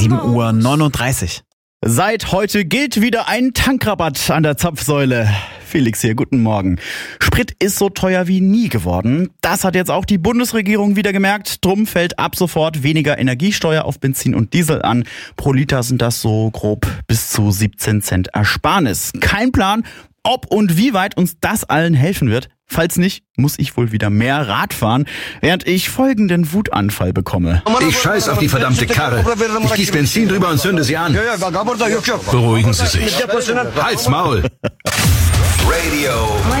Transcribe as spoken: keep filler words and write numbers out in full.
sieben Uhr neununddreißig. Seit heute gilt wieder ein Tankrabatt an der Zapfsäule. Felix hier, guten Morgen. Sprit ist so teuer wie nie geworden. Das hat jetzt auch die Bundesregierung wieder gemerkt. Drum fällt ab sofort weniger Energiesteuer auf Benzin und Diesel an. Pro Liter sind das so grob bis zu siebzehn Cent Ersparnis. Kein Plan, ob und wie weit uns das allen helfen wird. Falls nicht, muss ich wohl wieder mehr Rad fahren, während ich folgenden Wutanfall bekomme. Ich scheiß auf die verdammte Karre. Ich gieß Benzin drüber und zünde sie an. Beruhigen Sie sich. Halt's Maul. Radio